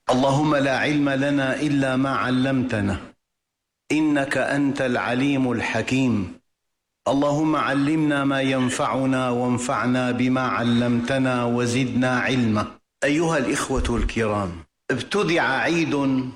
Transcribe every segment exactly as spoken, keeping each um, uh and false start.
اللهم لا علم لنا إلا ما علمتنا إنك أنت العليم الحكيم. اللهم علمنا ما ينفعنا وانفعنا بما علمتنا وزدنا علما. أيها الإخوة الكرام، ابتدع عيد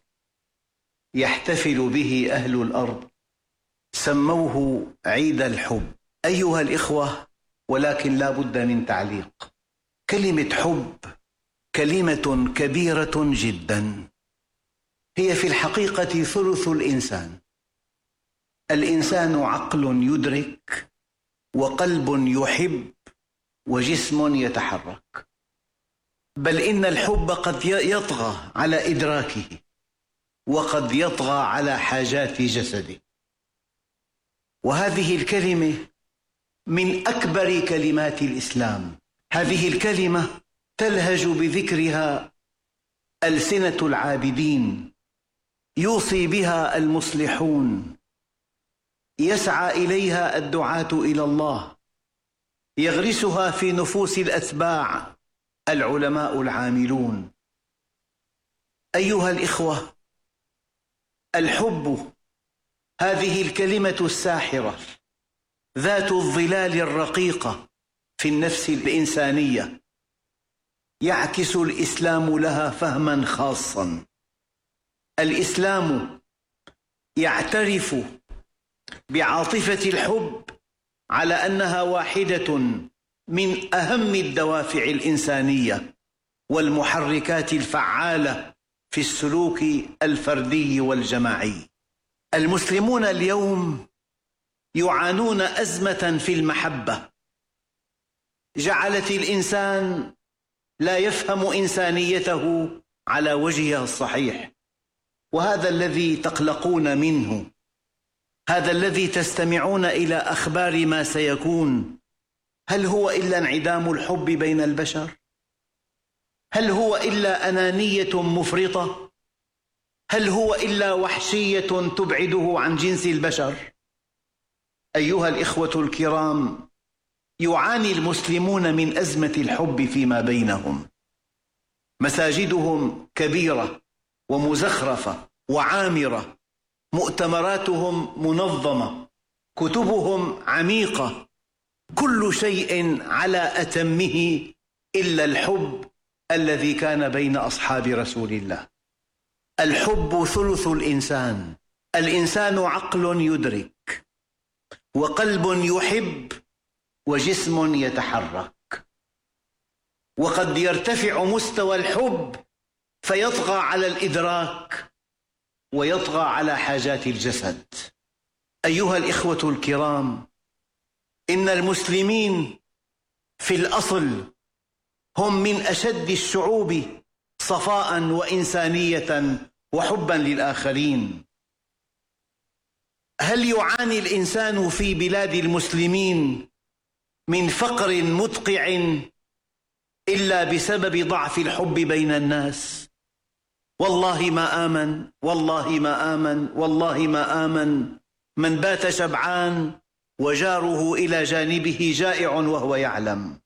يحتفل به أهل الأرض سموه عيد الحب. أيها الإخوة، ولكن لا بد من تعليق. كلمة حب كلمة كبيرة جدا، هي في الحقيقة ثلث الإنسان. الإنسان عقل يدرك وقلب يحب وجسم يتحرك، بل إن الحب قد يطغى على إدراكه وقد يطغى على حاجات جسده. وهذه الكلمة من أكبر كلمات الإسلام. هذه الكلمة تلهج بذكرها ألسنة العابدين، يوصي بها المصلحون، يسعى إليها الدعاة إلى الله، يغرسها في نفوس الأتباع العلماء العاملون. أيها الإخوة، الحب هذه الكلمة الساحرة ذات الظلال الرقيقة في النفس الإنسانية، يعكس الإسلام لها فهما خاصا. الإسلام يعترف بعاطفة الحب على أنها واحدة من أهم الدوافع الإنسانية والمحركات الفعالة في السلوك الفردي والجماعي. المسلمون اليوم يعانون أزمة في المحبة جعلت الإنسان لا يفهم إنسانيته على وجهها الصحيح، وهذا الذي تقلقون منه، هذا الذي تستمعون إلى أخبار ما سيكون. هل هو إلا انعدام الحب بين البشر؟ هل هو إلا أنانية مفرطة؟ هل هو إلا وحشية تبعده عن جنس البشر؟ أيها الإخوة الكرام، يعاني المسلمون من أزمة الحب فيما بينهم. مساجدهم كبيرة ومزخرفة وعامرة، مؤتمراتهم منظمة، كتبهم عميقة، كل شيء على أتمه إلا الحب الذي كان بين أصحاب رسول الله. الحب ثلث الإنسان. الإنسان عقل يدرك وقلب يحب وجسم يتحرك، وقد يرتفع مستوى الحب فيطغى على الإدراك ويطغى على حاجات الجسد. أيها الإخوة الكرام، إن المسلمين في الأصل هم من أشد الشعوب صفاء وإنسانية وحبا للآخرين. هل يعاني الإنسان في بلاد المسلمين من فقر مدقع إلا بسبب ضعف الحب بين الناس؟ والله ما آمن، والله ما آمن، والله ما آمن من بات شبعان وجاره إلى جانبه جائع وهو يعلم.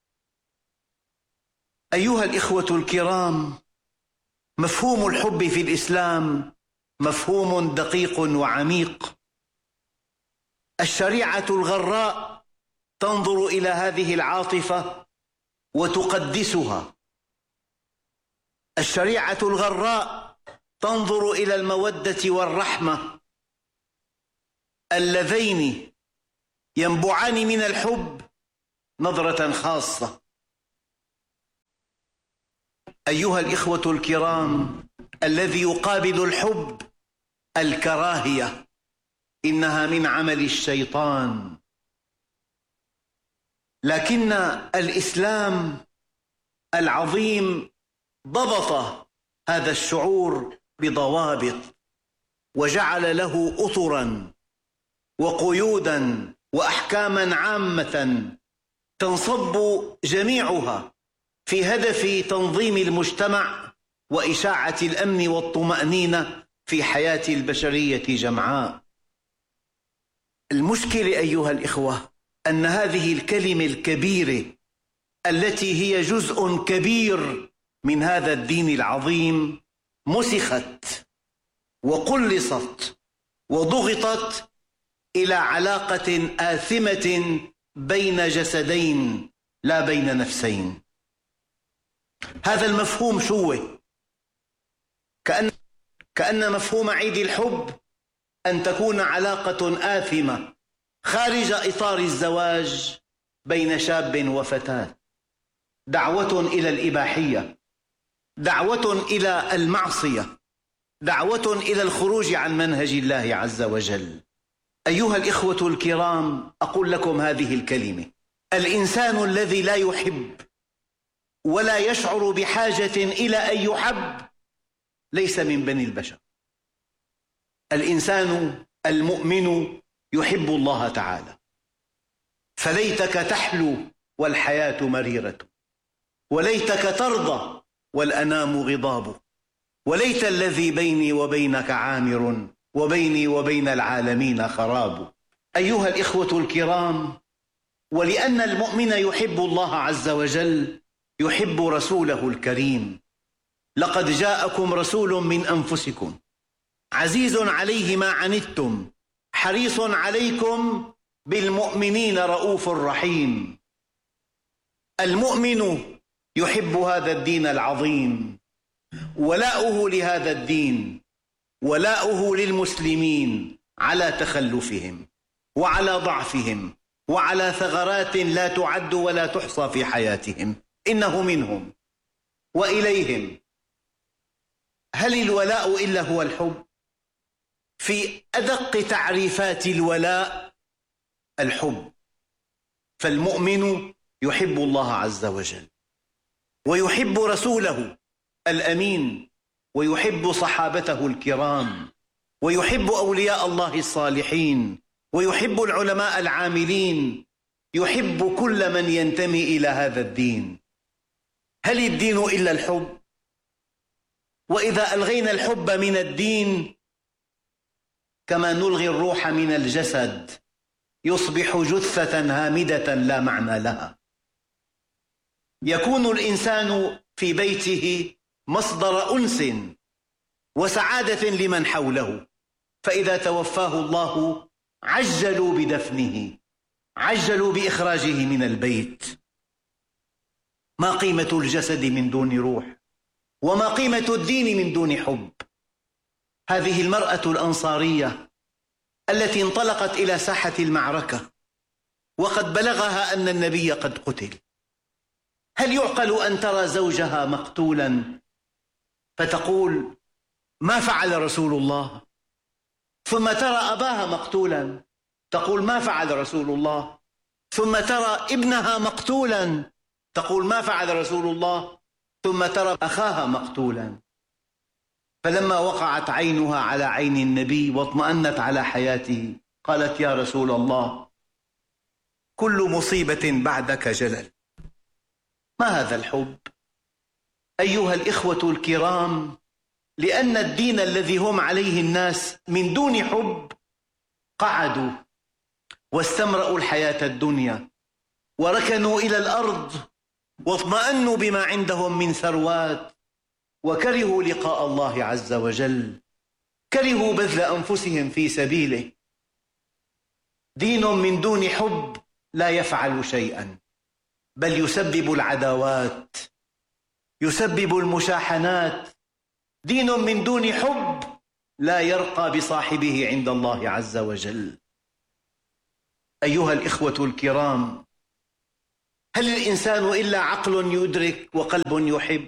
أيها الإخوة الكرام، مفهوم الحب في الإسلام مفهوم دقيق وعميق. الشريعة الغراء تنظر إلى هذه العاطفة وتقدسها. الشريعة الغراء تنظر إلى المودة والرحمة اللذين ينبعان من الحب نظرة خاصة. أيها الإخوة الكرام، الذي يقابل الحب الكراهية، إنها من عمل الشيطان. لكن الإسلام العظيم ضبط هذا الشعور بضوابط وجعل له أطرا وقيودا وأحكاما عامة تنصب جميعها في هدف تنظيم المجتمع وإشاعة الأمن والطمأنينة في حياة البشرية جمعاء. المشكلة أيها الإخوة أن هذه الكلمة الكبيرة التي هي جزء كبير من هذا الدين العظيم مسخت وقلصت وضغطت إلى علاقة آثمة بين جسدين لا بين نفسين. هذا المفهوم شو؟ كأن, كأن مفهوم عيد الحب أن تكون علاقة آثمة خارج إطار الزواج بين شاب وفتاة، دعوة إلى الإباحية، دعوة إلى المعصية، دعوة إلى الخروج عن منهج الله عز وجل. أيها الإخوة الكرام، أقول لكم هذه الكلمة: الإنسان الذي لا يحب ولا يشعر بحاجة إلى أن يحب ليس من بني البشر. الإنسان المؤمن يحب الله تعالى، فليتك تحلو والحياة مريرة، وليتك ترضى والأنام غضاب، وليت الذي بيني وبينك عامر وبيني وبين العالمين خراب. أيها الإخوة الكرام، ولأن المؤمن يحب الله عز وجل يحب رسوله الكريم. لقد جاءكم رسول من أنفسكم عزيز عليه ما عنتم حريص عليكم بالمؤمنين رؤوف رحيم. المؤمن يحب هذا الدين العظيم، ولاؤه لهذا الدين ولاؤه للمسلمين على تخلفهم وعلى ضعفهم وعلى ثغرات لا تعد ولا تحصى في حياتهم. إنه منهم وإليهم. هل الولاء إلا هو الحب؟ في أدق تعريفات الولاء الحب. فالمؤمن يحب الله عز وجل، ويحب رسوله الأمين، ويحب صحابته الكرام، ويحب أولياء الله الصالحين، ويحب العلماء العاملين، يحب كل من ينتمي إلى هذا الدين. هل الدين إلا الحب؟ وإذا ألغينا الحب من الدين كما نلغي الروح من الجسد يصبح جثة هامدة لا معنى لها. يكون الإنسان في بيته مصدر أنس وسعادة لمن حوله، فإذا توفاه الله عجلوا بدفنه، عجلوا بإخراجه من البيت. ما قيمة الجسد من دون روح؟ وما قيمة الدين من دون حب؟ هذه المرأة الأنصارية التي انطلقت إلى ساحة المعركة وقد بلغها أن النبي قد قتل، هل يعقل أن ترى زوجها مقتولا فتقول ما فعل رسول الله؟ ثم ترى أباها مقتولا تقول ما فعل رسول الله؟ ثم ترى ابنها مقتولا تقول ما فعل رسول الله؟ ثم ترى أخاها مقتولا. فلما وقعت عينها على عين النبي واطمأنت على حياته قالت يا رسول الله كل مصيبة بعدك جلل. ما هذا الحب؟ أيها الإخوة الكرام، لأن الدين الذي هم عليه الناس من دون حب قعدوا واستمرأوا الحياة الدنيا وركنوا إلى الأرض واطمأنوا بما عندهم من ثروات، وكرهوا لقاء الله عز وجل، كرهوا بذل أنفسهم في سبيله. دين من دون حب لا يفعل شيئا، بل يسبب العداوات، يسبب المشاحنات. دين من دون حب لا يرقى بصاحبه عند الله عز وجل. أيها الإخوة الكرام، هل الإنسان إلا عقل يدرك وقلب يحب؟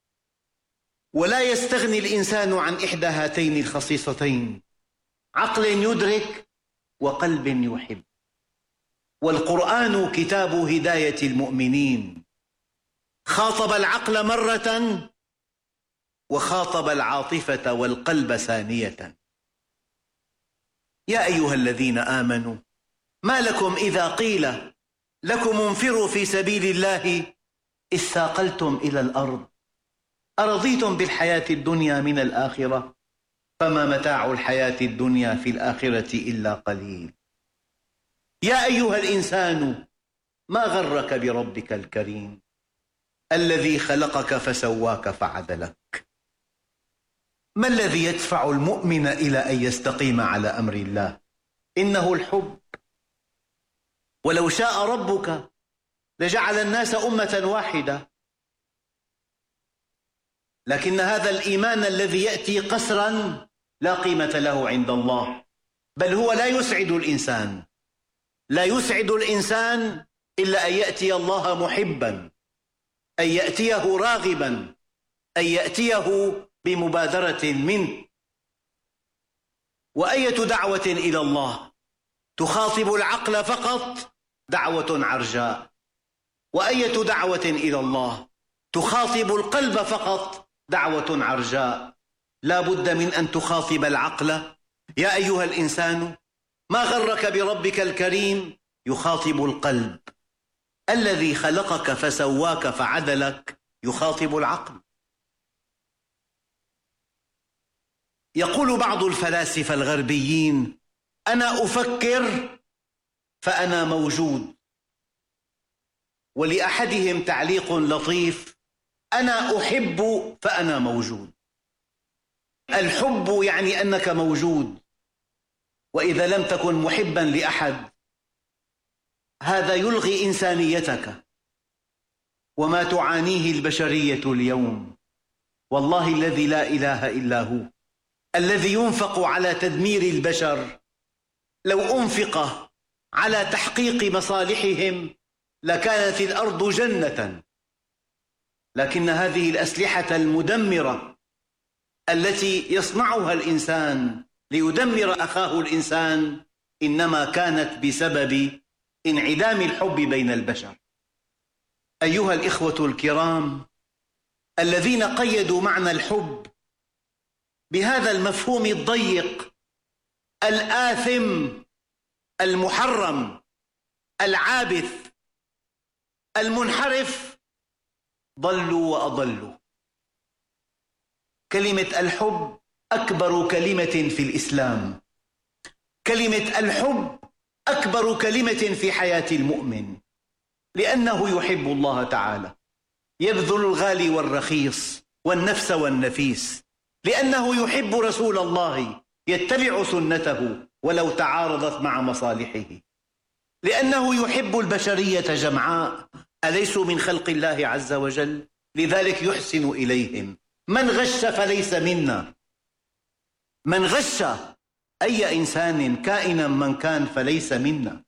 ولا يستغني الإنسان عن إحدى هاتين الخصيصتين، عقل يدرك وقلب يحب. والقرآن كتاب هداية المؤمنين، خاطب العقل مرة وخاطب العاطفة والقلب ثانية. يا أيها الذين آمنوا ما لكم إذا قيل لكم انفروا في سبيل الله اثاقلتم إلى الأرض أرضيتم بالحياة الدنيا من الآخرة فما متاع الحياة الدنيا في الآخرة إلا قليل. يا أيها الإنسان ما غرك بربك الكريم الذي خلقك فسواك فعدلك. ما الذي يدفع المؤمن إلى أن يستقيم على أمر الله؟ إنه الحب. ولو شاء ربك لجعل الناس أمة واحدة، لكن هذا الإيمان الذي يأتي قسرا لا قيمة له عند الله، بل هو لا يسعد الإنسان. لا يسعد الإنسان إلا أن يأتي الله محبا، أن يأتيه راغبا، أن يأتيه بمبادرة منه. وأية دعوة إلى الله تخاطب العقل فقط دعوة عرجاء، وأية دعوة إلى الله تخاطب القلب فقط دعوة عرجاء. لا بد من أن تخاطب العقل. يا أيها الإنسان ما غرك بربك الكريم؟ يخاطب القلب. الذي خلقك فسواك فعدلك يخاطب العقل. يقول بعض الفلاسفة الغربيين: أنا أفكر فأنا موجود. ولأحدهم تعليق لطيف: أنا أحب فأنا موجود. الحب يعني أنك موجود، وإذا لم تكن محبا لأحد هذا يلغي إنسانيتك. وما تعانيه البشرية اليوم والله الذي لا إله إلا هو، الذي ينفق على تدمير البشر لو أنفق على تحقيق مصالحهم لكانت الأرض جنة. لكن هذه الأسلحة المدمرة التي يصنعها الإنسان ليدمر أخاه الإنسان إنما كانت بسبب انعدام الحب بين البشر. أيها الإخوة الكرام، الذين قيدوا معنى الحب بهذا المفهوم الضيق الآثم المحرم العابث المنحرف ضلوا وأضلوا. كلمة الحب أكبر كلمة في الإسلام. كلمة الحب أكبر كلمة في حياة المؤمن، لأنه يحب الله تعالى، يبذل الغالي والرخيص والنفس والنفيس، لأنه يحب رسول الله يتبع سنته ولو تعارضت مع مصالحه، لأنه يحب البشرية جمعاء، أليسوا من خلق الله عز وجل؟ لذلك يحسن إليهم. من غش فليس منا. من غش أي إنسان كائنا من كان فليس منا.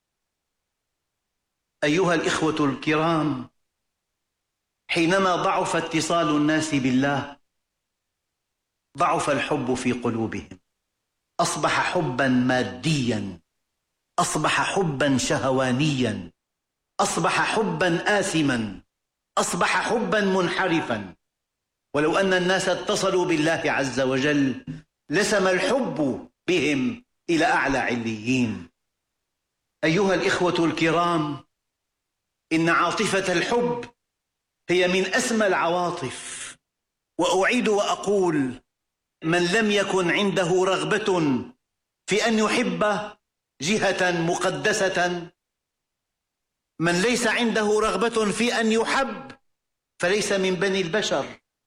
أيها الإخوة الكرام، حينما ضعف اتصال الناس بالله ضعف الحب في قلوبهم، أصبح حبا ماديا، أصبح حبا شهوانيا، أصبح حبا آثما، أصبح حبا منحرفا. ولو أن الناس اتصلوا بالله عز وجل لسم الحب بهم إلى أعلى عليين. أيها الإخوة الكرام، إن عاطفة الحب هي من أسمى العواطف. وأعيد وأقول: من لم يكن عنده رغبة في أن يحب جهة مقدسة، من ليس عنده رغبة في أن يحب فليس من بني البشر.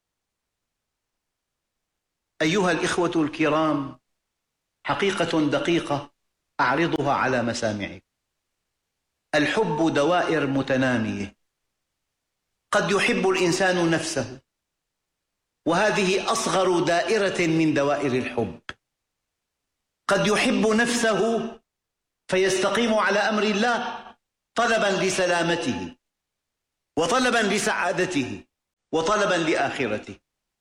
أيها الإخوة الكرام، حقيقة دقيقة أعرضها على مسامعكم. الحب دوائر متنامية. قد يحب الإنسان نفسه، وهذه أصغر دائرة من دوائر الحب. قد يحب نفسه فيستقيم على أمر الله طلبا لسلامته وطلبا لسعادته وطلبا لآخرته.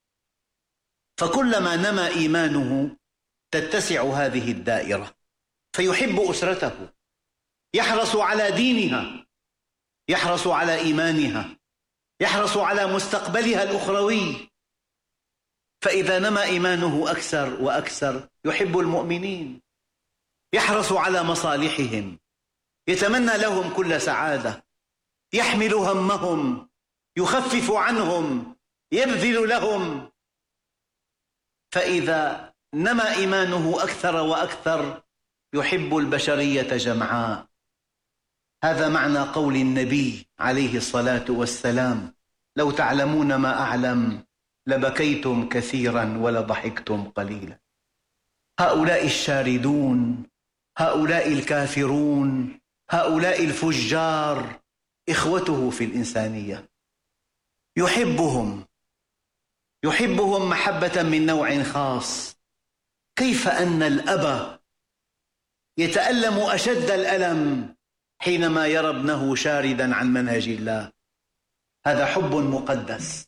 فكلما نمى إيمانه تتسع هذه الدائرة، فيحب أسرته، يحرص على دينها، يحرص على إيمانها، يحرص على مستقبلها الأخروي. فإذا نمى إيمانه أكثر وأكثر يحب المؤمنين، يحرص على مصالحهم، يتمنى لهم كل سعادة، يحمل همهم، يخفف عنهم، يبذل لهم. فإذا نمى إيمانه أكثر وأكثر يحب البشرية جمعاء. هذا معنى قول النبي عليه الصلاة والسلام: لو تعلمون ما أعلم لبكيتم كثيرا ولضحكتم قليلا. هؤلاء الشاردون، هؤلاء الكافرون، هؤلاء الفجار إخوته في الإنسانية، يحبهم يحبهم محبة من نوع خاص. كيف أن الأب يتألم أشد الألم حينما يرى ابنه شاردا عن منهج الله؟ هذا حب مقدس.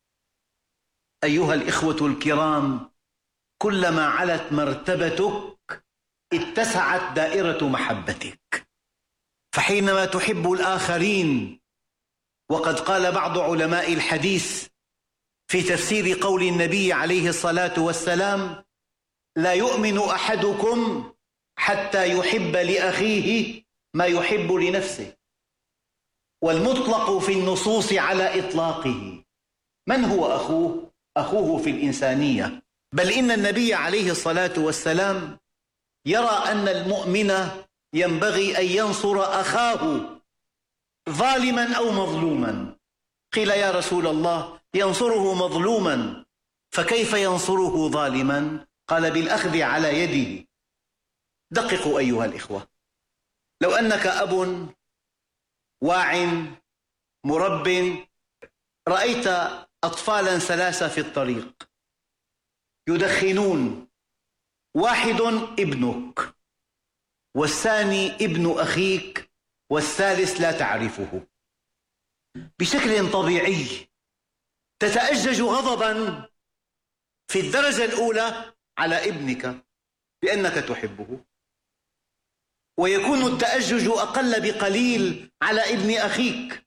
أيها الإخوة الكرام، كلما علت مرتبتك اتسعت دائرة محبتك. فحينما تحب الآخرين، وقد قال بعض علماء الحديث في تفسير قول النبي عليه الصلاة والسلام: لا يؤمن أحدكم حتى يحب لأخيه ما يحب لنفسه. والمطلق في النصوص على إطلاقه. من هو أخوه؟ أخوه في الإنسانية. بل إن النبي عليه الصلاة والسلام يرى أن المؤمن ينبغي أن ينصر أخاه ظالما أو مظلوما. قيل: يا رسول الله، ينصره مظلوما فكيف ينصره ظالما؟ قال: بالأخذ على يده. دققوا أيها الإخوة، لو أنك أب واع مرب، رأيت أطفالا ثلاثة في الطريق يدخنون، واحد ابنك، والثاني ابن أخيك، والثالث لا تعرفه. بشكل طبيعي تتأجج غضبا في الدرجة الأولى على ابنك لأنك تحبه، ويكون التأجج أقل بقليل على ابن أخيك،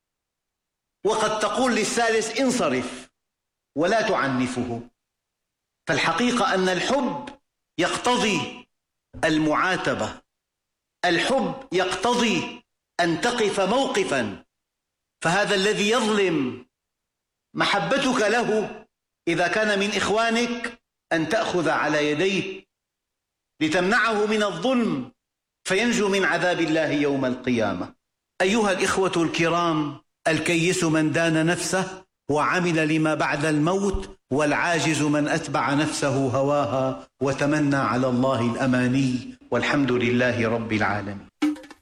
وقد تقول للثالث: انصرف ولا تعنفه. فالحقيقة أن الحب يقتضي المعاتبة، الحب يقتضي أن تقف موقفا. فهذا الذي يظلم محبتك له إذا كان من إخوانك أن تأخذ على يديه لتمنعه من الظلم فينجو من عذاب الله يوم القيامة. أيها الإخوة الكرام، الكيس من دان نفسه وعمل لما بعد الموت، والعاجز من أتبع نفسه هواها وتمنى على الله الأماني، والحمد لله رب العالمين.